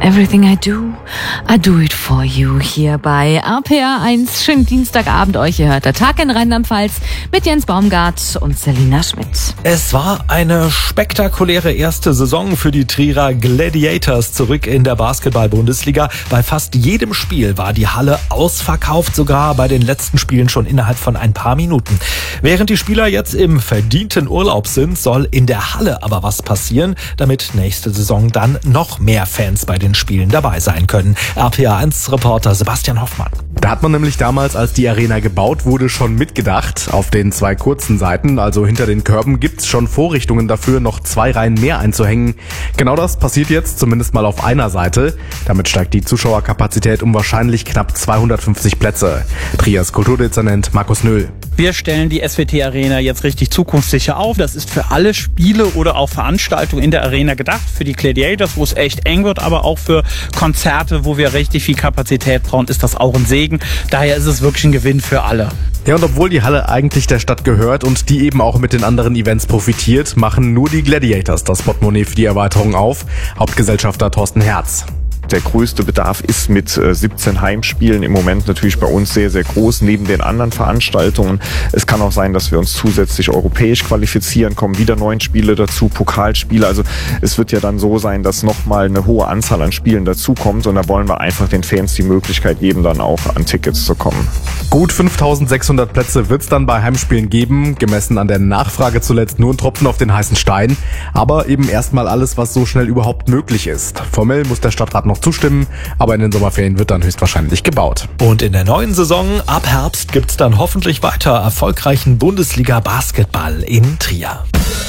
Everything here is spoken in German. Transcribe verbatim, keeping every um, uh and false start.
Everything I do, I do it for you. Hier bei R P R eins. Schönen Dienstagabend euch. Ihr hört der Tag in Rheinland-Pfalz mit Jens Baumgart und Selina Schmidt. Es war eine spektakuläre erste Saison für die Trierer Gladiators zurück in der Basketball-Bundesliga. Bei fast jedem Spiel war die Halle ausverkauft, sogar bei den letzten Spielen schon innerhalb von ein paar Minuten. Während die Spieler jetzt im verdienten Urlaub sind, soll in der Halle aber was passieren, damit nächste Saison dann noch mehr Fans bei den Spielen dabei sein können. R P R eins Reporter Sebastian Hoffmann. Da hat man nämlich damals, als die Arena gebaut wurde, schon mitgedacht. Auf den zwei kurzen Seiten, also hinter den Körben, gibt's schon Vorrichtungen dafür, noch zwei Reihen mehr einzuhängen. Genau das passiert jetzt, zumindest mal auf einer Seite. Damit steigt die Zuschauerkapazität um wahrscheinlich knapp zweihundertfünfzig Plätze. Trias Kulturdezernent Markus Nöhl. Wir stellen die S W T Arena jetzt richtig zukunftssicher auf. Das ist für alle Spiele oder auch Veranstaltungen in der Arena gedacht. Für die Gladiators, wo es echt eng wird, aber auch für Konzerte, wo wir richtig viel Kapazität brauchen, ist das auch ein Segen. Daher ist es wirklich ein Gewinn für alle. Ja, und obwohl die Halle eigentlich der Stadt gehört und die eben auch mit den anderen Events profitiert, machen nur die Gladiators das Portemonnaie für die Erweiterung auf. Hauptgesellschafter Thorsten Herz. Der größte Bedarf ist mit siebzehn Heimspielen im Moment natürlich bei uns sehr, sehr groß, neben den anderen Veranstaltungen. Es kann auch sein, dass wir uns zusätzlich europäisch qualifizieren, kommen wieder neun Spiele dazu, Pokalspiele. Also es wird ja dann so sein, dass nochmal eine hohe Anzahl an Spielen dazukommt und da wollen wir einfach den Fans die Möglichkeit geben, dann auch an Tickets zu kommen. Gut fünftausendsechshundert Plätze wird's dann bei Heimspielen geben, gemessen an der Nachfrage zuletzt nur ein Tropfen auf den heißen Stein. Aber eben erstmal alles, was so schnell überhaupt möglich ist. Formell muss der Stadtrat noch zustimmen, aber in den Sommerferien wird dann höchstwahrscheinlich gebaut. Und in der neuen Saison ab Herbst gibt's dann hoffentlich weiter erfolgreichen Bundesliga-Basketball in Trier.